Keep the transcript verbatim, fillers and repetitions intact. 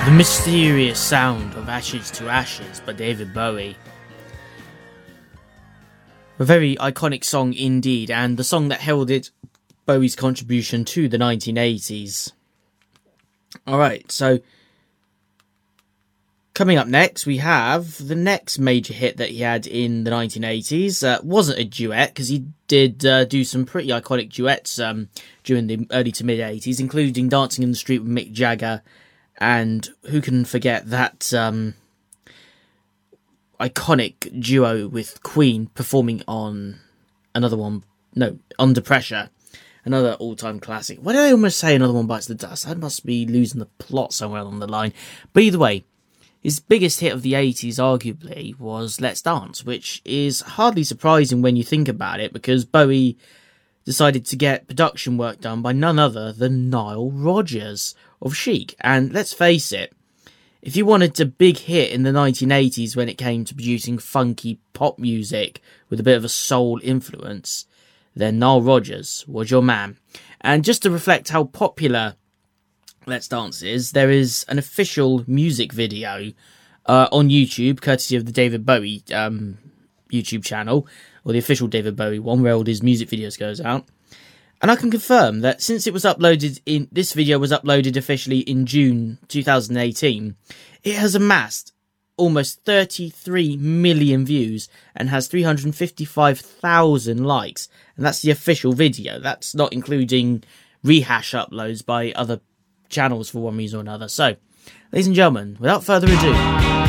The Mysterious Sound of Ashes to Ashes by David Bowie. A very iconic song indeed, and the song that heralded Bowie's contribution to the nineteen eighties. Alright, so coming up next, we have the next major hit that he had in the nineteen eighties. Uh, wasn't a duet, because he did uh, do some pretty iconic duets um, during the early to mid-eighties, including Dancing in the Street with Mick Jagger. And who can forget that um, iconic duo with Queen performing on another one, no, Under Pressure, another all-time classic. Why did I almost say Another One Bites the Dust? I must be losing the plot somewhere along the line. But either way, his biggest hit of the eighties, arguably, was Let's Dance, which is hardly surprising when you think about it, because Bowie decided to get production work done by none other than Nile Rodgers of Chic. And let's face it, if you wanted a big hit in the nineteen eighties when it came to producing funky pop music with a bit of a soul influence, then Nile Rodgers was your man. And just to reflect how popular Let's Dance is, there is an official music video uh, on YouTube, courtesy of the David Bowie um, YouTube channel, or the official David Bowie one, where all his music videos goes out. And I can confirm that since it was uploaded in, this video was uploaded officially in June two thousand eighteen, it has amassed almost thirty-three million views and has three hundred fifty-five thousand likes. And that's the official video. That's not including rehash uploads by other channels for one reason or another. So, ladies and gentlemen, without further ado,